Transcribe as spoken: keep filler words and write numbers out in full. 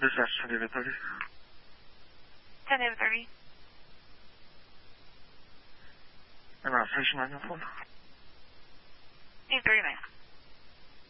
Dispatch ten David thirty. ten David thirty. And route station nine one four. eight thirty-nine.